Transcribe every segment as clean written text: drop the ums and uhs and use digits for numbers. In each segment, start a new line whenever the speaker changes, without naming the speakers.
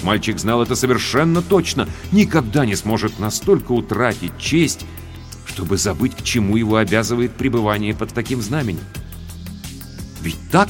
мальчик знал это совершенно точно, никогда не сможет настолько утратить честь, чтобы забыть, к чему его обязывает пребывание под таким знаменем. Ведь так?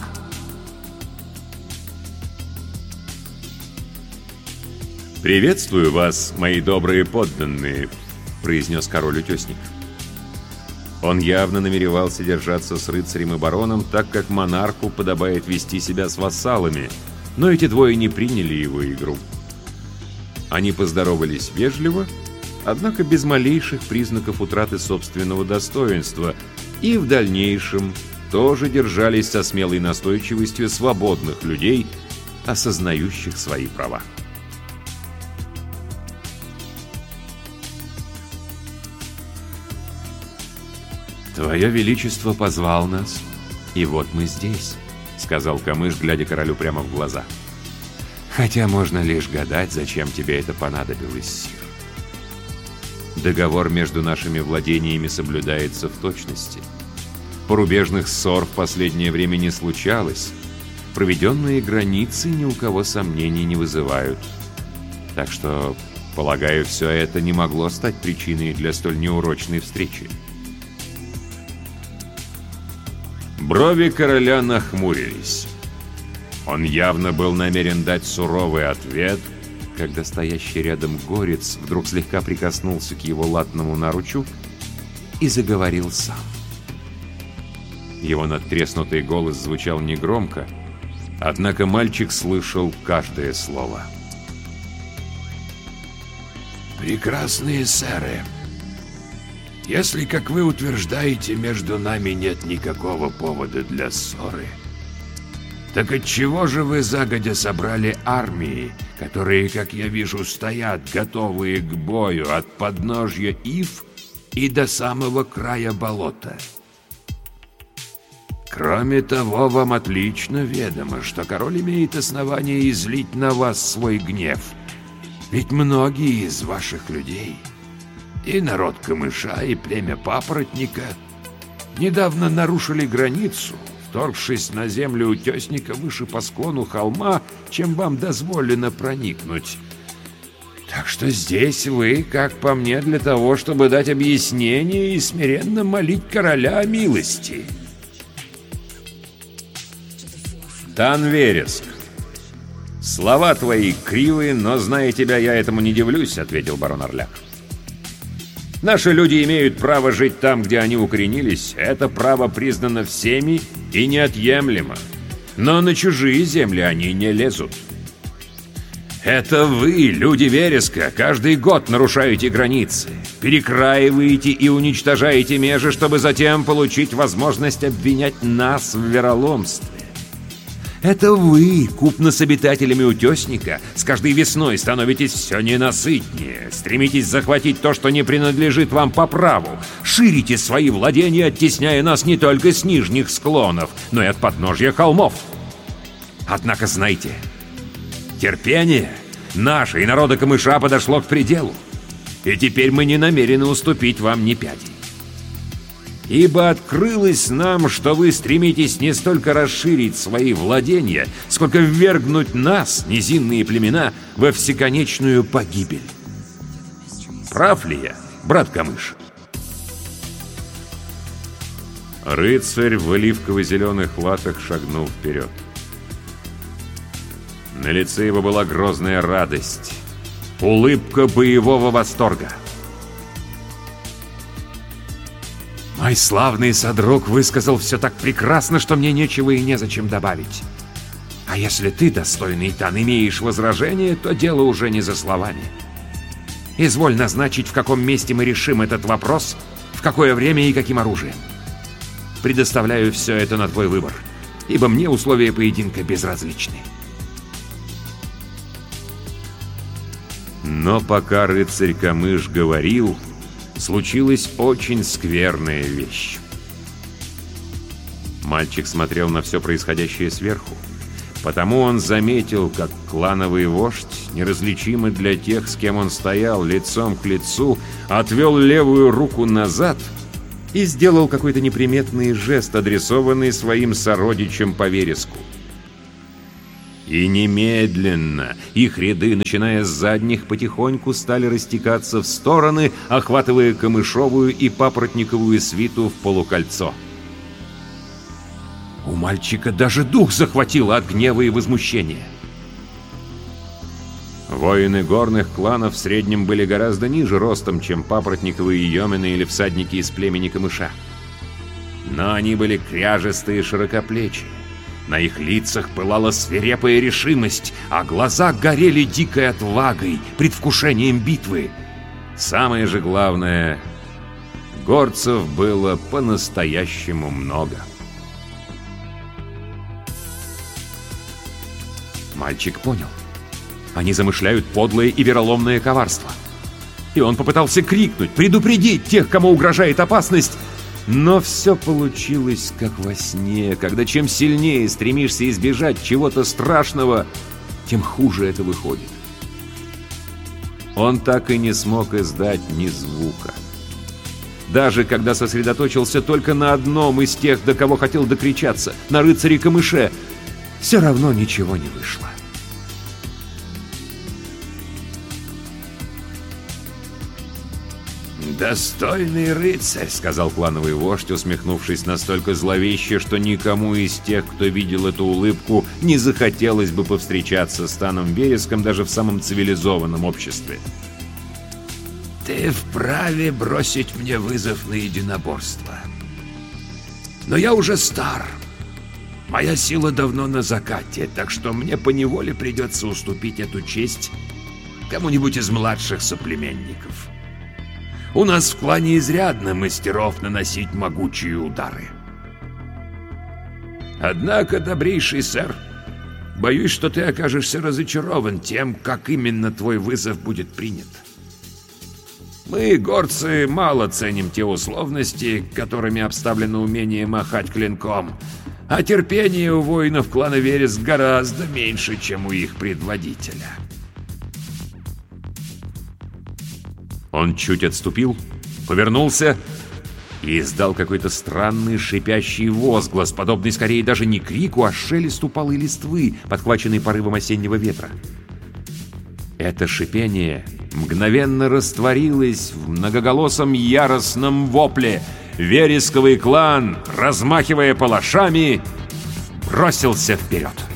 «Приветствую вас, мои добрые подданные», — произнес король-утесник. Он явно намеревался держаться с рыцарем и бароном, так как монарху подобает вести себя с вассалами, но эти двое не приняли его игру. Они поздоровались вежливо, однако без малейших признаков утраты собственного достоинства, и в дальнейшем тоже держались со смелой настойчивостью свободных людей, осознающих свои права.
«Твое Величество позвал нас, и вот мы здесь», — сказал Камыш, глядя королю прямо в глаза. «Хотя можно лишь гадать, зачем тебе это понадобилось, сир. Договор между нашими владениями соблюдается в точности. Порубежных ссор в последнее время не случалось. Проведенные границы ни у кого сомнений не вызывают. Так что, полагаю, все это не могло стать причиной для столь неурочной встречи».
Брови короля нахмурились. Он явно был намерен дать суровый ответ,
когда стоящий рядом горец вдруг слегка прикоснулся к его латному наручу и заговорил сам. Его надтреснутый голос звучал негромко, однако мальчик слышал каждое слово.
«Прекрасные сэры, если, как вы утверждаете, между нами нет никакого повода для ссоры, так отчего же вы загодя собрали армии, которые, как я вижу, стоят, готовые к бою от подножья Ив и до самого края болота? Кроме того, вам отлично ведомо, что король имеет основание излить на вас свой гнев, ведь многие из ваших людей, и народ Камыша, и племя Папоротника, недавно нарушили границу, вторгшись на землю утесника выше по склону холма, чем вам дозволено проникнуть. Так что здесь вы, как по мне, для того, чтобы дать объяснение и смиренно молить короля о милости».
«Танвереск, слова твои кривые, но, зная тебя, я этому не дивлюсь», — ответил барон Орляк. «Наши люди имеют право жить там, где они укоренились. Это право признано всеми и неотъемлемо. Но на чужие земли они не лезут. Это вы, люди Вереска, каждый год нарушаете границы, перекраиваете и уничтожаете межи, чтобы затем получить возможность обвинять нас в вероломстве. Это вы, купно с обитателями утесника, с каждой весной становитесь все ненасытнее, стремитесь захватить то, что не принадлежит вам по праву, ширите свои владения, оттесняя нас не только с нижних склонов, но и от подножья холмов. Однако знайте, терпение наше и народа Камыша подошло к пределу, и теперь мы не намерены уступить вам ни пяди. Ибо открылось нам, что вы стремитесь не столько расширить свои владения, сколько ввергнуть нас, низинные племена, во всеконечную погибель. Прав ли я, брат Камыш?»
Рыцарь в оливково-зеленых латах шагнул вперед. На лице его была грозная радость, улыбка боевого восторга. «Мой славный содруг высказал все так прекрасно, что мне нечего и незачем добавить. А если ты, достойный Тан, имеешь возражение, то дело уже не за словами. Изволь назначить, в каком месте мы решим этот вопрос, в какое время и каким оружием. Предоставляю все это на твой выбор, ибо мне условия поединка безразличны». Но пока рыцарь Камыш говорил, случилась очень скверная вещь. Мальчик смотрел на все происходящее сверху, потому он заметил, как клановый вождь, неразличимый для тех, с кем он стоял лицом к лицу, отвел левую руку назад и сделал какой-то неприметный жест, адресованный своим сородичам по вереску.
И немедленно их ряды, начиная с задних, потихоньку стали растекаться в стороны, охватывая камышовую и папоротниковую свиту в полукольцо.
У мальчика даже дух захватило от гнева и возмущения.
Воины горных кланов в среднем были гораздо ниже ростом, чем папоротниковые йомены или всадники из племени камыша. Но они были кряжестые и широкоплечие. На их лицах пылала свирепая решимость, а глаза горели дикой отвагой, предвкушением битвы. Самое же главное, горцев было по-настоящему много.
Мальчик понял. Они замышляют подлое и вероломное коварство. И он попытался крикнуть, предупредить тех, кому угрожает опасность. Но все получилось как во сне, когда чем сильнее стремишься избежать чего-то страшного, тем хуже это выходит. Он так и не смог издать ни звука. Даже когда сосредоточился только на одном из тех, до кого хотел докричаться, на рыцаре Камыше, все равно ничего не вышло.
«Достойный рыцарь», — сказал клановый вождь, усмехнувшись настолько зловеще, что никому из тех, кто видел эту улыбку, не захотелось бы повстречаться с Таном Вереском даже в самом цивилизованном обществе. «Ты вправе бросить мне вызов на единоборство. Но я уже стар. Моя сила давно на закате, так что мне поневоле придется уступить эту честь кому-нибудь из младших соплеменников. У нас в клане изрядно мастеров наносить могучие удары. Однако, добрейший сэр, боюсь, что ты окажешься разочарован тем, как именно твой вызов будет принят. Мы, горцы, мало ценим те условности, которыми обставлено умение махать клинком, а терпение у воинов клана Вереск гораздо меньше, чем у их предводителя».
Он чуть отступил, повернулся и издал какой-то странный шипящий возглас, подобный скорее даже не крику, а шелесту палой листвы, подхваченной порывом осеннего ветра. Это шипение мгновенно растворилось в многоголосом яростном вопле. Вересковый клан, размахивая палашами, бросился вперед.